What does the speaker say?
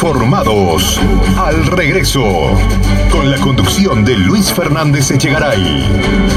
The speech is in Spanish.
Informados. Al regreso, con la conducción de Luis Fernández Echegaray.